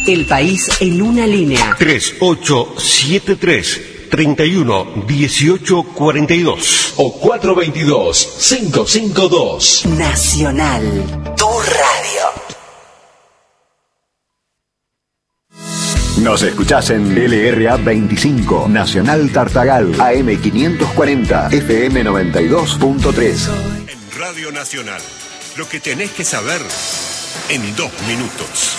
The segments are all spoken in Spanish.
El país en una línea. 3873-311842 o 422-552. Nacional, tu radio. Nos escuchás en LRA 25, Nacional Tartagal, AM 540, FM 92.3. En Radio Nacional, lo que tenés que saber en 2 minutos.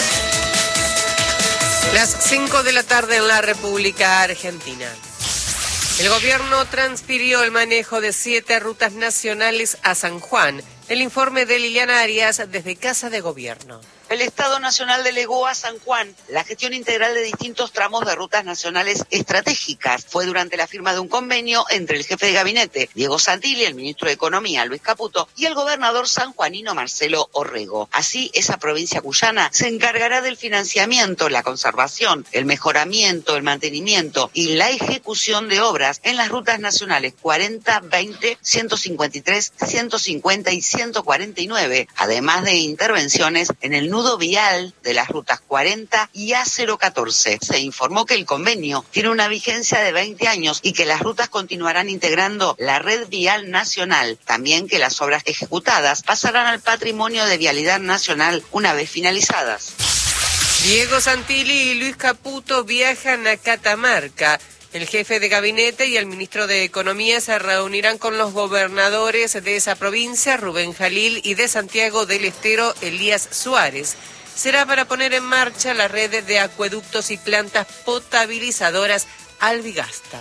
Las 5 de la tarde en la República Argentina. El gobierno transfirió el manejo de 7 rutas nacionales a San Juan. El informe de Liliana Arias desde Casa de Gobierno. El Estado Nacional delegó a San Juan la gestión integral de distintos tramos de rutas nacionales estratégicas. Fue durante la firma de un convenio entre el jefe de gabinete, Diego Santilli, el ministro de Economía, Luis Caputo, y el gobernador sanjuanino, Marcelo Orrego. Así, esa provincia cuyana se encargará del financiamiento, la conservación, el mejoramiento, el mantenimiento y la ejecución de obras en las rutas nacionales 40, 20, 153, 150 y 149, además de intervenciones en el nudo vial de las rutas 40 y A014. Se informó que el convenio tiene una vigencia de 20 años y que las rutas continuarán integrando la red vial nacional. También que las obras ejecutadas pasarán al patrimonio de vialidad nacional una vez finalizadas. Diego Santilli y Luis Caputo viajan a Catamarca. El jefe de gabinete y el ministro de Economía se reunirán con los gobernadores de esa provincia, Rubén Jalil, y de Santiago del Estero, Elías Suárez. Será para poner en marcha la red de acueductos y plantas potabilizadoras Albigasta.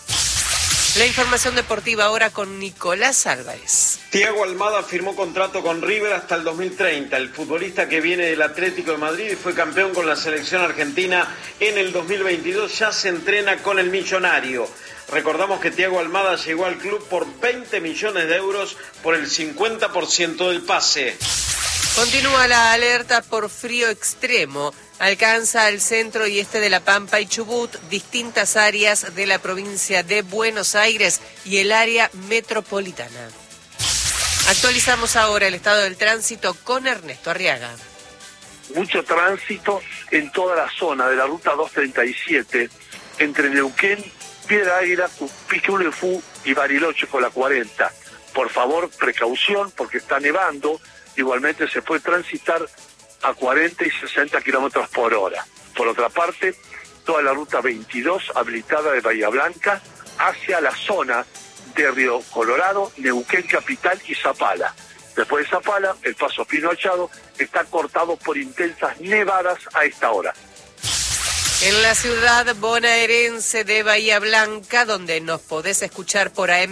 La información deportiva ahora con Nicolás Álvarez. Thiago Almada firmó contrato con River hasta el 2030. El futbolista que viene del Atlético de Madrid y fue campeón con la selección argentina en el 2022 ya se entrena con el millonario. Recordamos que Thiago Almada llegó al club por 20 millones de euros por el 50% del pase. Continúa la alerta por frío extremo. Alcanza el centro y este de La Pampa y Chubut, distintas áreas de la provincia de Buenos Aires y el área metropolitana. Actualizamos ahora el estado del tránsito con Ernesto Arriaga. Mucho tránsito en toda la zona de la ruta 237, entre Neuquén, Piedra Águila, Pichulefú y Bariloche con la 40. Por favor, precaución porque está nevando. Igualmente se puede transitar a 40 y 60 kilómetros por hora. Por otra parte, toda la ruta 22 habilitada de Bahía Blanca hacia la zona de Río Colorado, Neuquén Capital y Zapala. Después de Zapala, el paso Pino Achado está cortado por intensas nevadas a esta hora. En la ciudad bonaerense de Bahía Blanca, donde nos podés escuchar por AM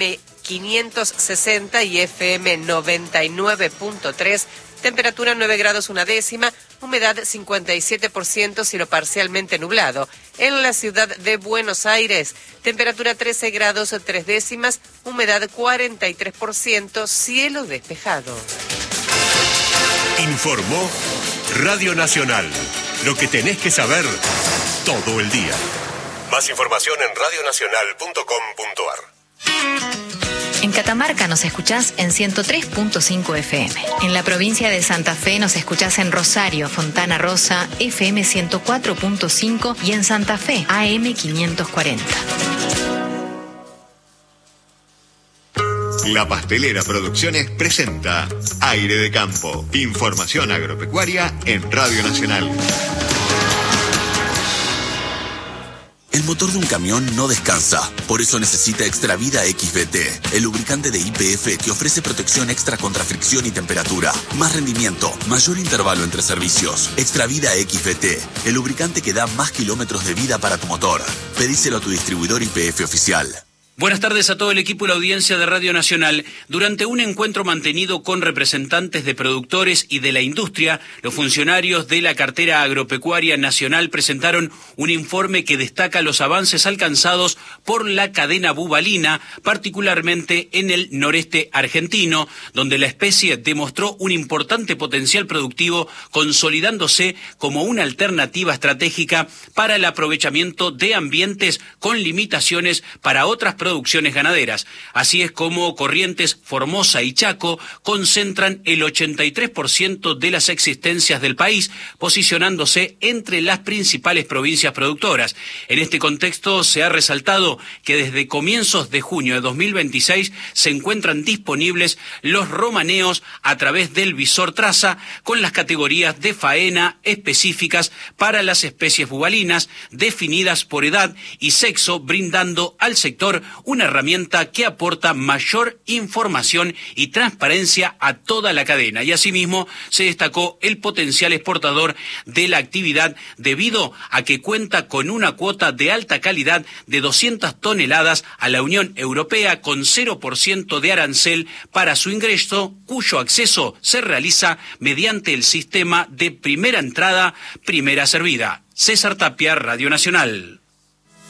560 y FM 99.3, temperatura 9 grados 1 décima, humedad 57%, cielo parcialmente nublado. En la ciudad de Buenos Aires, temperatura 13 grados 3 décimas, humedad 43%, cielo despejado. Informó Radio Nacional. Lo que tenés que saber todo el día. Más información en radionacional.com.ar. En Catamarca nos escuchás en 103.5 FM. En la provincia de Santa Fe nos escuchás en Rosario, Fontana Rosa, FM 104.5 y en Santa Fe, AM 540. La Pastelera Producciones presenta Aire de Campo. Información agropecuaria en Radio Nacional. El motor de un camión no descansa, por eso necesita Extravida XVT, el lubricante de YPF que ofrece protección extra contra fricción y temperatura, más rendimiento, mayor intervalo entre servicios. Extravida XVT, el lubricante que da más kilómetros de vida para tu motor. Pedíselo a tu distribuidor YPF oficial. Buenas tardes a todo el equipo y la audiencia de Radio Nacional. Durante un encuentro mantenido con representantes de productores y de la industria, los funcionarios de la cartera agropecuaria nacional presentaron un informe que destaca los avances alcanzados por la cadena bubalina, particularmente en el noreste argentino, donde la especie demostró un importante potencial productivo, consolidándose como una alternativa estratégica para el aprovechamiento de ambientes con limitaciones para otras producciones producciones ganaderas. Así es como Corrientes, Formosa y Chaco concentran el 83% de las existencias del país, posicionándose entre las principales provincias productoras. En este contexto se ha resaltado que desde comienzos de junio de 2026 se encuentran disponibles los romaneos a través del visor traza con las categorías de faena específicas para las especies bubalinas definidas por edad y sexo, brindando al sector una herramienta que aporta mayor información y transparencia a toda la cadena. Y asimismo se destacó el potencial exportador de la actividad debido a que cuenta con una cuota de alta calidad de 200 toneladas a la Unión Europea con 0% de arancel para su ingreso, cuyo acceso se realiza mediante el sistema de primera entrada, primera servida. César Tapia, Radio Nacional.